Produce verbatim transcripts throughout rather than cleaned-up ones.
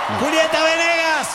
No. Julieta Venegas.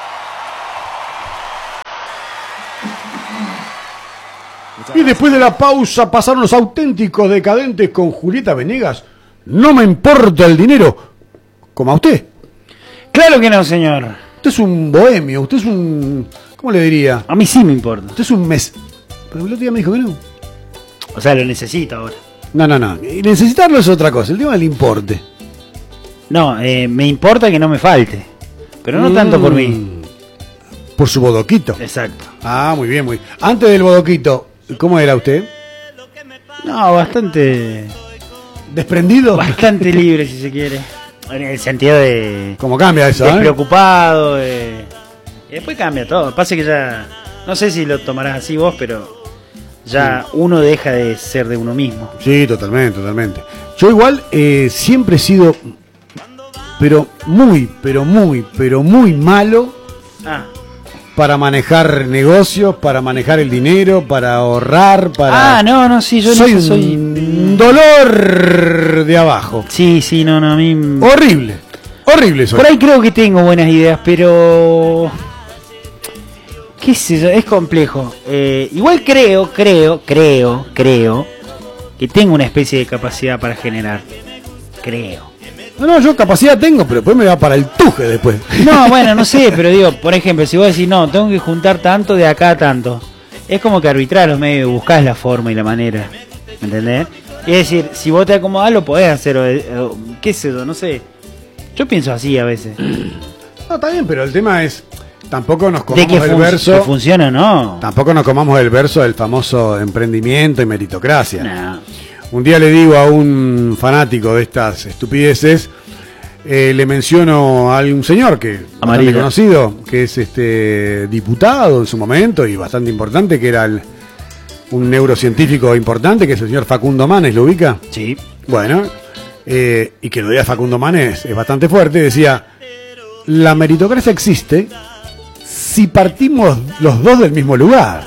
Y después de la pausa pasaron los auténticos decadentes con Julieta Venegas. No me importa el dinero. Como a usted. Claro que no, señor. Usted es un bohemio, usted es un... ¿Cómo le diría? A mí sí me importa. Usted es un mes... Pero el otro día me dijo que no. O sea, lo necesito ahora. No, no, no. Y necesitarlo es otra cosa. El tema del importe. No, eh, me importa que no me falte. Pero no mm. tanto por mí. Por su bodoquito. Exacto. Ah, muy bien, muy bien. Antes del bodoquito, ¿cómo era usted? No, bastante... ¿Desprendido? Bastante libre, si se quiere. En el sentido de... ¿Cómo cambia eso? Despreocupado. Eh? Y después cambia todo. Pasa que ya... No sé si lo tomarás así vos, pero... Ya sí. Uno deja de ser de uno mismo. Sí, totalmente, totalmente. Yo igual eh, siempre he sido... Pero muy, pero muy, pero muy malo... Ah. Para manejar negocios, para manejar el dinero, para ahorrar, para... Ah, no, no, sí, yo soy no soy un dolor de abajo. Sí, sí, no, no, a mí... Horrible, horrible soy. Por ahí creo que tengo buenas ideas, pero... ¿Qué sé yo? Es complejo. Eh, igual creo, creo, creo, creo que tengo una especie de capacidad para generar. Creo. No, no, yo capacidad tengo, pero después me va para el tuje después. No, bueno, no sé, pero digo, por ejemplo, si vos decís, no, tengo que juntar tanto de acá a tanto, es como que arbitrar los medios, buscás la forma y la manera, ¿me entendés? Y es decir, si vos te acomodás lo podés hacer, o, o, qué sé yo, no sé. Yo pienso así a veces. No, está bien, pero el tema es, tampoco nos comamos el fun- verso... que funciona o no. Tampoco nos comamos el verso del famoso emprendimiento y meritocracia. No. Un día le digo a un fanático de estas estupideces, eh, le menciono a un señor que es bastante conocido, que es este diputado en su momento y bastante importante, que era el, un neurocientífico importante, que es el señor Facundo Manes, ¿lo ubica? Sí. Bueno, eh, y que lo diga Facundo Manes es bastante fuerte, decía, la meritocracia existe si partimos los dos del mismo lugar.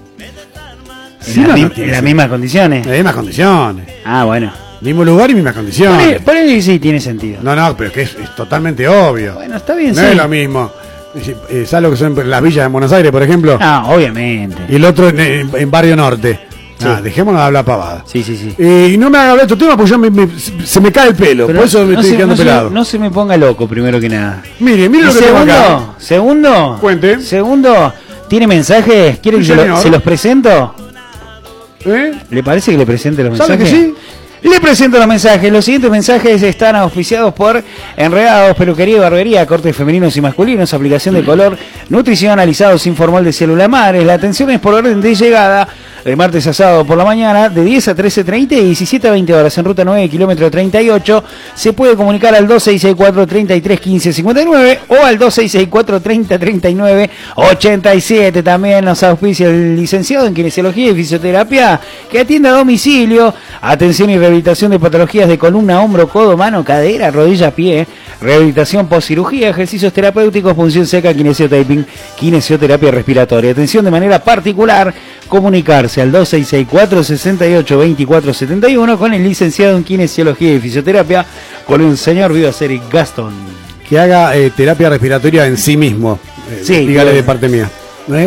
Sí, en, la, no, en las mismas condiciones. En las mismas condiciones. Ah, bueno. Mismo lugar y mismas condiciones. Por ahí sí tiene sentido. No, no, pero es que es, es totalmente obvio. Bueno, está bien, no sí. es lo mismo. ¿Sabes lo que son las villas de Buenos Aires, por ejemplo? Ah, obviamente. Y el otro en, en, en Barrio Norte. Sí. Ah, dejémonos de hablar pavada. Sí, sí, sí. Eh, y no me haga hablar de estos temas porque yo me, me, se me cae el pelo. Pero por eso me no estoy se, quedando no pelado. Se, no se me ponga loco, primero que nada. Mire, mire lo que segundo, tengo acá. Segundo. Cuente. Segundo, ¿tiene mensajes? ¿Quiere que se, lo, se los presento? ¿Eh? ¿Le parece que le presente los ¿Sabe mensajes? que sí? Le presento los mensajes. Los siguientes mensajes están auspiciados por Enredados, Peluquería y Barbería, cortes femeninos y masculinos, aplicación de color, nutrición analizado sin formol de célula madre. La atención es por orden de llegada, de martes a sábado por la mañana, de diez a trece treinta y diecisiete a veinte horas en ruta nueve, kilómetro treinta y ocho. Se puede comunicar al dos seis seis cuatro, treinta y tres, quince, cincuenta y nueve o al dos seis seis cuatro, treinta, treinta y nueve, ochenta y siete. También nos auspicia el licenciado en Kinesiología y Fisioterapia, que atiende a domicilio, atención y rehabilitación de patologías de columna, hombro, codo, mano, cadera, rodilla, pie, rehabilitación post-cirugía, ejercicios terapéuticos, punción seca, kinesiotaping, kinesioterapia respiratoria. Atención de manera particular, comunicarse al dos seis seis cuatro, sesenta y ocho, veinticuatro setenta y uno con el licenciado en Kinesiología y Fisioterapia, con el señor Vivaceri Gastón. Que haga eh, terapia respiratoria en sí mismo. Eh, sí, dígale claro. de parte mía. ¿Eh?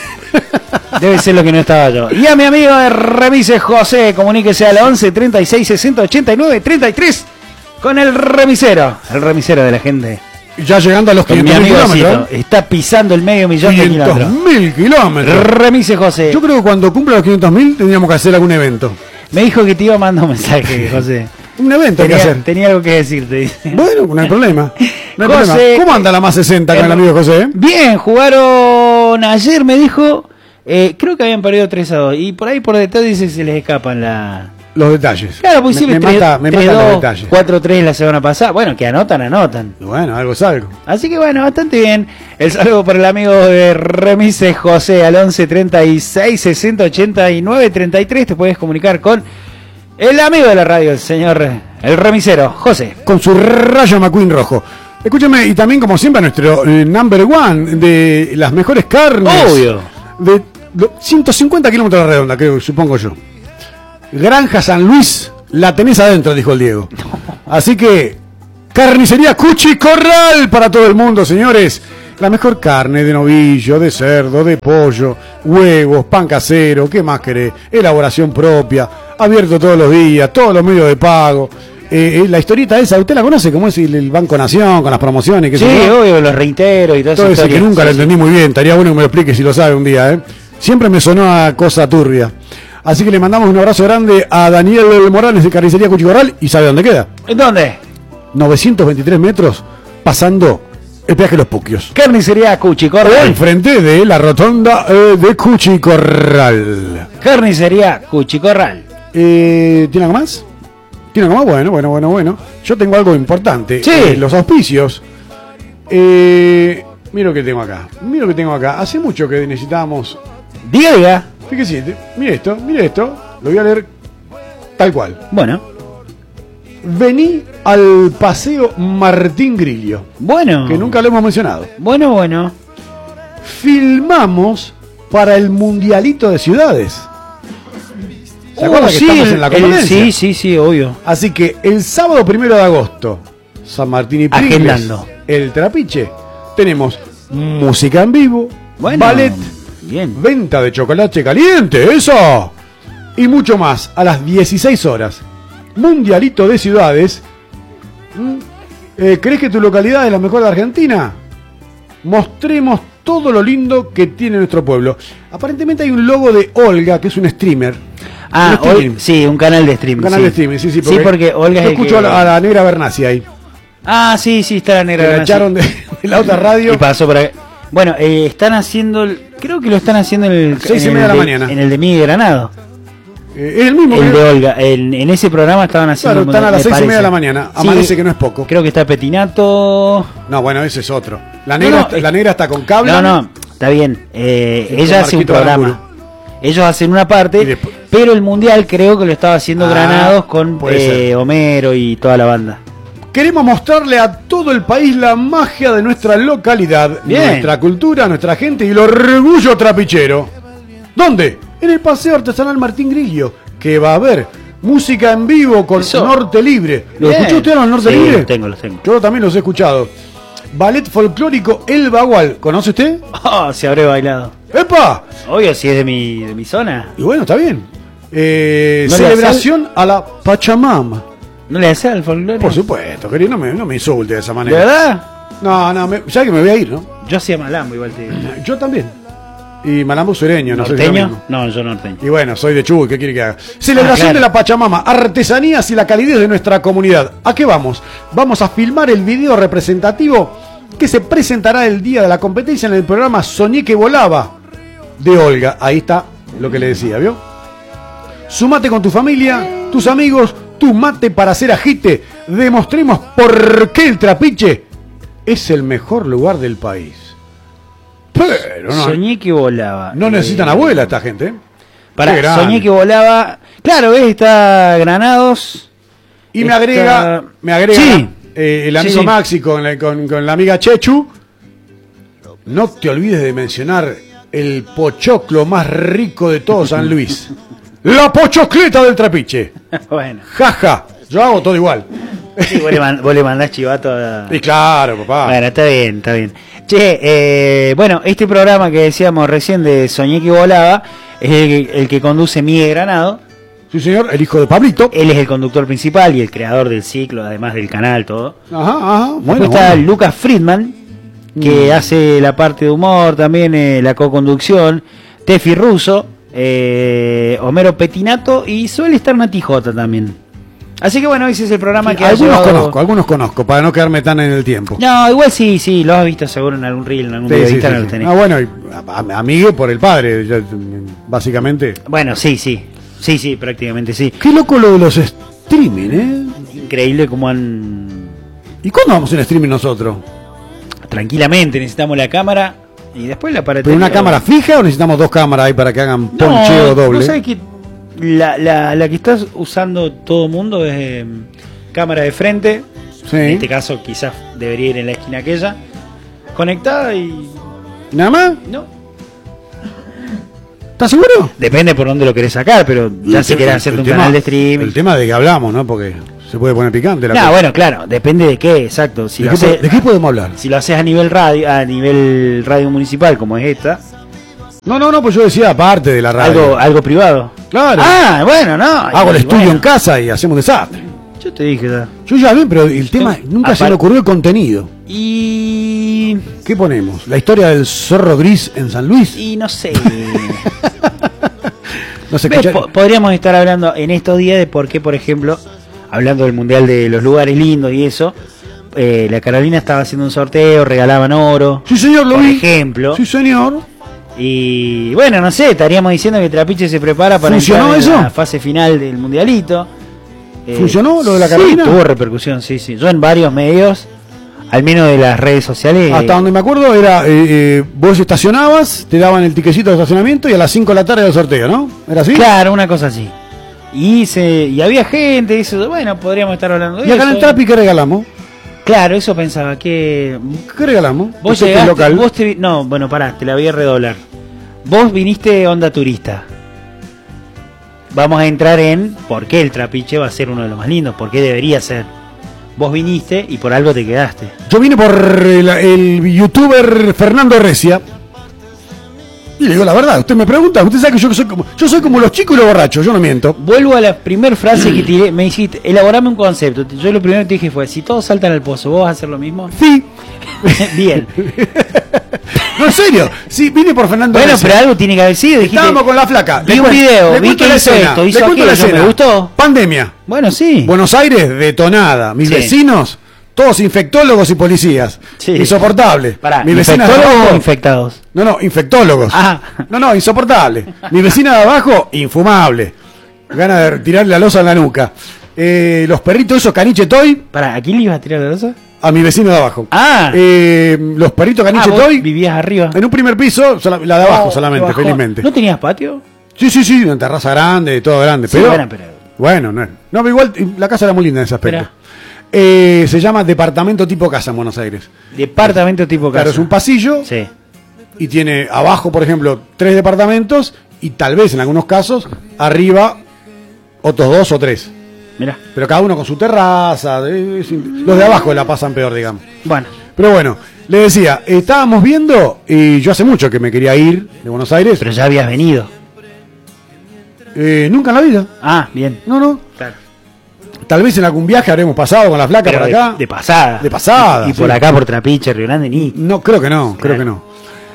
Debe ser lo que no estaba yo. Y a mi amigo de Remises José, comuníquese al once, treinta y seis, sesenta, ochenta y nueve, treinta y tres con el remisero, el remisero de la gente. Ya llegando a los quinientos mil kilómetros. Está pisando el medio millón de kilómetros. quinientos mil kilómetros. Remises José. Yo creo que cuando cumpla los quinientos mil tendríamos que hacer algún evento. Me dijo que te iba a mandar un mensaje, José. Un evento tenía, hay que hacer. Tenía algo que decirte. Dice. Bueno, no hay problema. No hay José, problema. ¿Cómo anda la más sesenta con el amigo José? Bien, jugaron ayer, me dijo. Eh, creo que habían perdido tres a dos. Y por ahí por detrás dice que se les escapan la... los detalles. Claro, pues sí, me, me mata, me matan los detalles. cuatro tres la semana pasada. Bueno, que anotan, anotan. Bueno, algo es algo. Así que bueno, bastante bien. El saludo para el amigo de Remises José al once, treinta y seis, sesenta, ochenta y nueve, treinta y tres. Te puedes comunicar con el amigo de la radio, el señor, el remisero, José. Con su Rayo McQueen rojo. Escúchame, y también como siempre nuestro eh, number one de las mejores carnes. Obvio. De lo, ciento cincuenta kilómetros de redonda, creo, supongo yo. Granja San Luis, la tenés adentro, dijo el Diego. Así que Carnicería Cuchi Corral para todo el mundo, señores. La mejor carne de novillo, de cerdo, de pollo, huevos, pan casero, ¿qué más querés? Elaboración propia, abierto todos los días, todos los medios de pago. Eh, eh, la historieta esa, ¿usted la conoce? ¿Cómo es el, el Banco Nación con las promociones? Que sí, obvio, los reinteros y todo eso. Todo eso que nunca sí, lo sí. entendí muy bien. Estaría bueno que me lo explique si lo sabe un día, ¿eh? Siempre me sonó a cosa turbia. Así que le mandamos un abrazo grande a Daniel Morales de Carnicería Cuchi Corral. ¿Y sabe dónde queda? ¿En dónde? novecientos veintitrés metros, pasando el peaje de los Puquios. Carnicería Cuchi Corral. Enfrente de la rotonda eh, de Cuchi Corral. Carnicería Cuchi Corral. Eh, ¿Tiene algo más? ¿Tiene algo más? Bueno, bueno, bueno, bueno. Yo tengo algo importante. Sí. Eh, los auspicios. Eh, mira lo que tengo acá. Mira lo que tengo acá. Hace mucho que necesitábamos. Diga, diga. Fíjese, mire esto, mire esto. Lo voy a leer tal cual. Bueno. Vení al Paseo Martín Grillo. Bueno. Que nunca lo hemos mencionado. Bueno, bueno. Filmamos para el Mundialito de Ciudades. ¿Se acuerdan Oh, que sí, estamos el- en la el- competencia? sí, sí, sí, obvio. Así que el sábado primero de agosto, San Martín y Pringles, Agendando. el Trapiche, tenemos música en vivo, Bueno. ballet, Bien. venta de chocolate caliente, eso, y mucho más a las dieciséis horas. Mundialito de Ciudades. ¿Mm? Eh, ¿Crees que tu localidad es la mejor de Argentina? Mostremos todo lo lindo que tiene nuestro pueblo. Aparentemente hay un logo de Olga, que es un streamer. Ah, Un streaming. Ol- sí, un canal de streaming. Un canal sí. de streaming, sí, sí. Sí, porque Olga yo es el escucho que- a, la, a la negra Bernasi ahí. Ah, sí, sí, está la Que negra. la Bernasi. echaron de, de la otra radio. Y pasó por ahí. Bueno, eh, están haciendo, el- creo que lo están haciendo en el, Seis y en media el de la mañana. En el de Miguel Granado. Eh, es el mismo. El que- de Olga. En, en ese programa estaban haciendo. Claro, están a las me seis y media de la parece. mañana. Sí, Amanece que no es poco. Creo que está Petinato. No, bueno, ese es otro. La negra, No, no, está, es- la negra está con cable. No, no, está bien. Eh, Sí, ella con hace un Marquito programa. Aramburu. Ellos hacen una parte, Y después- pero el mundial creo que lo estaba haciendo Ah, Granados con puede eh, ser. Homero y toda la banda. Queremos mostrarle a todo el país la magia de nuestra localidad, Bien. nuestra cultura, nuestra gente y el orgullo trapichero. ¿Dónde? En el Paseo Artesanal Martín Grillo, que va a haber música en vivo con Eso. Norte Libre. ¿Lo Bien. escuchó usted a los Norte Sí, Libre? los tengo, los tengo. Yo también los he escuchado. Ballet folclórico El Bagual. ¿Conoce usted? Oh, se habré bailado. ¡Epa! Obvio, si es de mi, de mi zona. Y bueno, está bien. Eh, ¿No le celebración a la Pachamama. ¿No le hace al folclore? Por supuesto, querido, no me, no me insulte de esa ¿De manera. verdad? No, no, me- ya que me voy a ir, ¿no? Yo hacía malambo igual te digo. Yo también. Y malambo sureño, no sé si es lo ¿Norteño? mismo. No, yo norteño. Y bueno, soy de Chubut, ¿qué quiere que haga? Celebración Ah, claro. de la Pachamama, artesanías y la calidez de nuestra comunidad. ¿A qué vamos? Vamos a filmar el video representativo que se presentará el día de la competencia en el programa Soñé que volaba de Olga. Ahí está lo que le decía, ¿vio? Sumate con tu familia, tus amigos, tu mate para hacer agite. Demostremos por qué el Trapiche es el mejor lugar del país. Pero no, Soñé que volaba. no necesitan Eh, abuela esta gente, ¿eh? Pará, Qué grande. soñé que volaba. Claro, ¿ves? Está Granados. Y me Está- agrega, me agrega Sí. eh, el amigo Sí, sí. Maxi con la, con, con la amiga Chechu. No te olvides de mencionar el pochoclo más rico de todo San Luis. La pochocleta del Trapiche. Bueno. Jaja, yo hago todo igual. Sí, vos, le man- vos le mandás chivato a... Y claro, papá. Bueno, está bien, está bien. Che, eh, bueno, este programa que decíamos recién de Soñé que volaba es el, el que conduce Miguel Granado. Sí, señor, el hijo de Pablito. Él es el conductor principal y el creador del ciclo, además del canal, todo. Ajá, ajá. Bueno, Después está bueno. Lucas Friedman, que Mm. hace la parte de humor, también eh, la co-conducción. Tefi Russo, eh, Homero Petinato y suele estar Nati Jota también. Así que bueno, ese es el programa Sí, que ha algunos llevado- conozco, algunos conozco, para no quedarme tan en el tiempo. No, igual sí, sí, lo has visto seguro en algún reel, en algún Sí, video sí, de sí, Instagram sí. lo tenés. Ah, bueno, y a- a- amigo por el padre, ya, básicamente. Bueno, sí, sí, sí, sí, prácticamente sí. Qué loco lo de los streaming, ¿eh? Increíble como han... ¿Y cuándo vamos en streaming nosotros? Tranquilamente necesitamos la cámara y después la para ¿Pero una cámara fija o necesitamos dos cámaras ahí para que hagan poncheo no, doble? ¿no sabes que la, la, la que estás usando todo el mundo es eh, cámara de frente? Sí. En este caso quizás debería ir en la esquina aquella. Conectada y... ¿Nada más? No. ¿Estás seguro? Depende por dónde lo querés sacar, pero ya si querés hacerte un tema- canal de streaming. El tema de que hablamos, ¿no? Porque Se puede poner picante la No, cosa. bueno, claro, depende de qué, exacto. Si ¿De, lo qué, haces, ¿De qué podemos hablar? Si lo haces a nivel radio, a nivel radio municipal, como es esta. No, no, no, pues yo decía aparte de la radio. Algo, algo privado. Claro. Ah, bueno, no. Hago el y, estudio bueno. en casa y hacemos desastre. Yo te dije ya. Yo ya vi, pero el tema, nunca se me ocurrió el contenido. Y... ¿Qué ponemos? ¿La historia del zorro gris en San Luis? Y no sé. No sé, ¿Ves? escucha- Po- Podríamos estar hablando en estos días de por qué, por ejemplo, hablando del Mundial de los lugares lindos y eso, eh, la Carolina estaba haciendo un sorteo, regalaban oro. Sí, señor, lo por vi. ejemplo. Sí, señor. Y bueno, no sé, estaríamos diciendo que Trapiche se prepara para ¿Funcionó entrar en eso? la fase final del Mundialito. Eh, ¿Funcionó lo de la sí, Carolina? tuvo repercusión, sí, sí. Yo en varios medios, al menos de las redes sociales. Hasta eh, donde me acuerdo era, eh, eh, vos estacionabas, te daban el tiquecito de estacionamiento y a las cinco de la tarde era el sorteo, ¿no? ¿Era así? Claro, una cosa así. Y se y había gente, y eso, bueno, podríamos estar hablando de Y acá eso. en el Trapi, ¿qué regalamos? Claro, eso pensaba, que ¿Qué regalamos? vos Usted que es llegaste, local. vos te vi- no, bueno, pará, te la voy a redoblar. Vos viniste onda turista. Vamos a entrar en por qué el Trapiche va a ser uno de los más lindos, por qué debería ser. Vos viniste y por algo te quedaste. Yo vine por el, el youtuber Fernando Recia. Y le digo la verdad, usted me pregunta, usted sabe que yo soy como, yo soy como los chicos y los borrachos, yo no miento. Vuelvo a la primera frase que tiré, me dijiste, elaborame un concepto. Yo lo primero que te dije fue, si todos saltan al pozo, ¿vos vas a hacer lo mismo? Sí. Bien. No, en serio, sí, vine por Fernando Bueno, Recia. pero algo tiene que haber sido. Dijiste, Estábamos con la flaca. vi Le un cuen- video, le vi cuento que la hizo escena, esto, le hizo cuento la aquello, me escena. gustó. Pandemia. Bueno, sí. Buenos Aires detonada. Mis Sí. vecinos, todos infectólogos y policías. Sí. Insoportable. Pará, Mi vecina de ¿infectólogos abajo- o infectados? No, no, infectólogos. Ah. No, no, insoportable. Mi vecina de abajo, infumable. Gana de tirarle la losa en la nuca. Eh, los perritos esos caniche toy, Pará, ¿a quién le ibas a tirar la losa? a mi vecino de abajo. Ah. Eh, los perritos Ah, caniche vos toy, vivías arriba. en un primer piso, sola- la de abajo Oh, solamente, qué bajón. felizmente. ¿No tenías patio? Sí, sí, sí, una terraza grande, todo grande. Sí, pero, bueno, pero- bueno, no, no, pero igual la casa era muy linda en ese aspecto. Esperá. Eh, se llama departamento tipo casa en Buenos Aires. Departamento tipo casa. Claro, es un pasillo Sí. y tiene abajo, por ejemplo, tres departamentos y tal vez en algunos casos arriba otros dos o tres. Mirá. Pero cada uno con su terraza. eh, es in- Los de abajo la pasan peor, digamos. Bueno. Pero bueno, le decía, estábamos viendo y yo hace mucho que me quería ir de Buenos Aires. Pero ya habías venido. Eh, nunca en la vida. Ah, bien. No, no. Claro. Tal vez en algún viaje habremos pasado con la flaca Pero por de, acá. de pasada. De pasada, Y, y por sí. acá, por Trapiche, Río Grande, ni. No, creo que no, creo Claro. que no.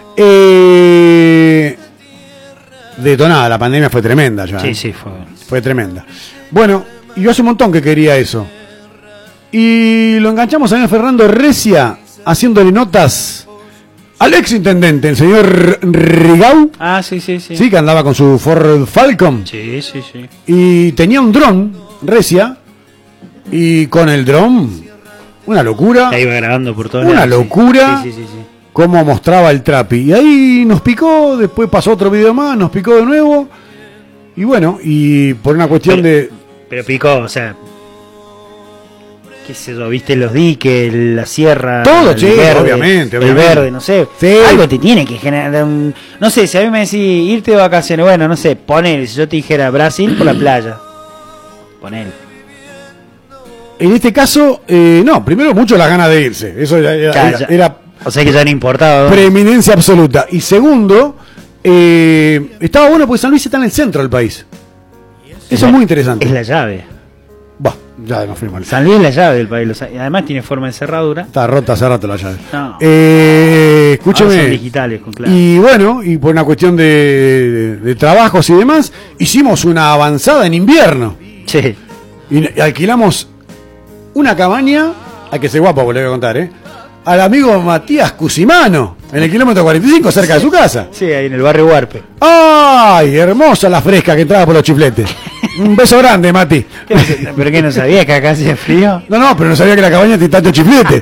Eh, detonada, la pandemia fue tremenda ya. Sí, ¿eh? sí, fue. Fue tremenda. Bueno, y yo hace un montón que quería eso. Y lo enganchamos a Fernando Recia haciéndole notas al ex intendente, el señor Rigau. Ah, sí, sí, sí. Sí, que andaba con su Ford Falcon. Sí, sí, sí. Y tenía un dron, Recia. Y con el dron, una locura. La iba grabando por todos Una lados, sí. locura. Sí, sí, sí, sí. Cómo mostraba el Trapi. Y ahí nos picó, después pasó otro video más, nos picó de nuevo. Y bueno, y por una cuestión Pero- de... Pero picó, o sea. ¿Qué sé yo? ¿Viste los diques, la sierra? Todo, el sí, verde, obviamente, El obviamente. verde, no sé. Sí. Algo te tiene que generar un. No sé, si a mí me decís irte de vacaciones, bueno, no sé, poner, si yo te dijera Brasil por la playa. Poner. En este caso, eh, no, primero mucho las ganas de irse. Eso era, era- Ya, era- ya. era O sea que ya no importaba. ¿no? preeminencia absoluta. Y segundo, eh, estaba bueno porque San Luis está en el centro del país. Eso es muy interesante. Es la llave. Bah, ya nos fuimos. San Luis es la llave del país. lo sa- y además tiene forma de cerradura. Está rota hace rato la llave. No. Eh, Ahora son escúcheme. digitales, con claro. Y bueno, y por una cuestión de, de- de trabajos y demás, hicimos una avanzada en invierno. Sí. Y, y alquilamos una cabaña, hay que ser guapo, porque le voy a contar, ¿eh? Al amigo Matías Cusimano, en el kilómetro cuarenta y cinco, cerca de su casa. Sí, ahí en el barrio Huarpe. ¡Ay! Hermosa la fresca que entraba por los chifletes. Un beso grande, Mati. ¿Pero qué no sabía que acá hacía frío? No, no, pero no sabía que la cabaña tiene tanto chiflete.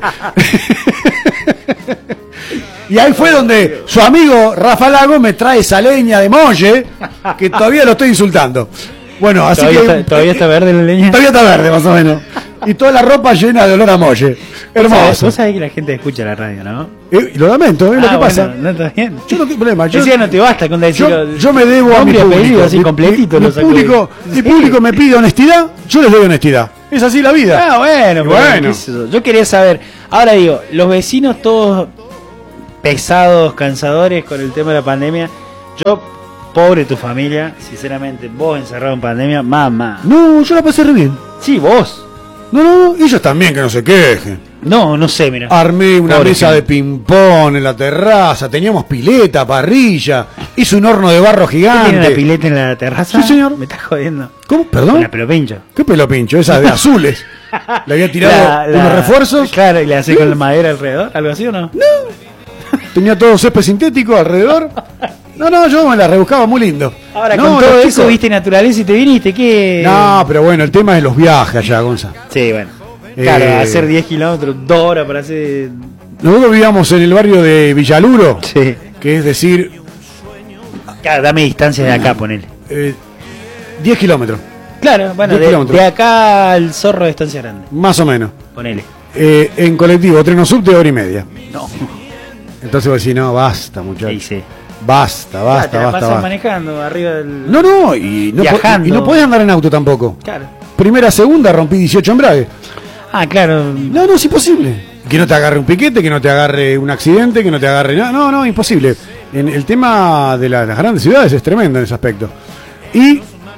Y ahí fue donde su amigo Rafa Lago me trae esa leña de molle, que todavía lo estoy insultando. Bueno, así ¿Todavía, que... está, ¿Todavía está verde la leña? Todavía está verde, más o menos. Y toda la ropa llena de olor a molle. Hermoso. Vos sabés que la gente escucha la radio, ¿no? Eh, y lo lamento, es lo Ah, que bueno, pasa. no está bien. Yo no tengo problema. Yo, Decía, no te basta con decir. yo, yo me debo a mi nombre y público. apellido, así Mi- completito. mi, lo mi sacó público, de- mi Sí. público me pide honestidad, yo les doy honestidad. Es así la vida. Ah, bueno, bueno. bueno. ¿Qué sé yo? Yo quería saber, ahora digo, los vecinos todos pesados, cansadores con el tema de la pandemia. Yo, pobre tu familia, sinceramente, vos encerrado en pandemia, mamá. No, yo la pasé re bien. Sí, vos. No, no, ellos también que no se quejen. No, no sé, mira. Armé una Pobre mesa gente. de ping-pong en la terraza, teníamos pileta, parrilla, hice un horno de barro ¿Tiene una gigante. pileta en la terraza? Sí, señor. Me estás jodiendo. ¿Cómo? ¿Perdón? Una pelo pincho. ¿Qué pelo pincho? Esas de azules. Le había tirado La- la- unos refuerzos. Claro, y le hace con la madera alrededor, algo así o no? Tenía todo césped sintético alrededor. No, no, yo me la rebuscaba muy lindo. Ahora, no, con todo los eso, chicos- viste naturaleza y te viniste, ¿qué? No, pero bueno, el tema es los viajes allá, Gonza. Sí, bueno. Claro, Eh, hacer diez kilómetros, dos horas para hacer... Nosotros vivíamos en el barrio de Villaluro, Sí. que es decir, Claro, dame distancia de acá, ponele. eh, diez kilómetros, Claro, bueno, diez de, kilómetros. de acá al Zorro de Estancia Grande, más o menos. ponele. Eh, en colectivo, tren o subte, hora y media. No. Entonces vos decís, no, basta, muchachos. Ahí sí. Basta, Ah, basta, te la basta, pasas basta. manejando arriba del... No, no, y no, po- Viajando. y no podés andar en auto tampoco. Claro. Primera, segunda, rompí dieciocho embragues. Ah, claro. No, no, es imposible. Que no te agarre un piquete, que no te agarre un accidente, que no te agarre nada. No, no, imposible. En el tema de la- las grandes ciudades es tremendo en ese aspecto. Y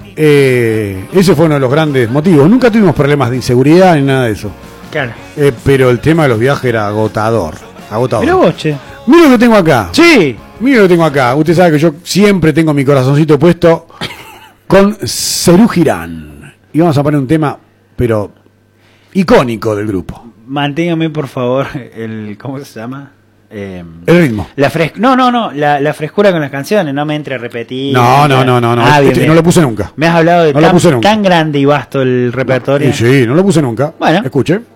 eh, ese fue uno de los grandes motivos. Nunca tuvimos problemas de inseguridad ni nada de eso. Claro. Eh, pero el tema de los viajes era agotador. Agotador. Mirá vos, che. Mira lo que tengo acá. Sí. Mira lo que tengo acá. Usted sabe que yo siempre tengo mi corazoncito puesto con Serú Girán. Y vamos a poner un tema, pero icónico del grupo. Manténgame, por favor, el... ¿Cómo se llama? Eh, El ritmo. la fres... No, no, no. La, la frescura con las canciones. No me entre a repetir. No, no, no, no, no. Ah, bien, Este bien. no lo puse nunca. Me has hablado de No lo tan, puse nunca. tan grande y vasto el repertorio. Y sí, no lo puse nunca. Bueno. Escuche.